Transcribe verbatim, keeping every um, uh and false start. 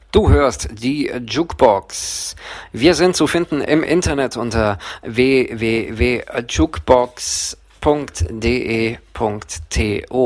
Du hörst die Jukebox. Wir sind zu finden im Internet unter w w w punkt jukebox punkt d e punkt t o.